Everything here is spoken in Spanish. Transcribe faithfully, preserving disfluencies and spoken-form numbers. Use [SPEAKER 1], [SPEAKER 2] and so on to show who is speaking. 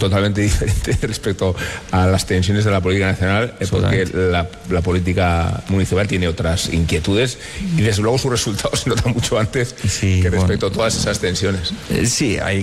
[SPEAKER 1] totalmente diferente respecto a las tensiones de la política nacional, eh, porque la, la política municipal tiene otras inquietudes y desde luego sus resultados se notan mucho antes sí, que respecto bueno. a todas esas tensiones.
[SPEAKER 2] Eh, sí, hay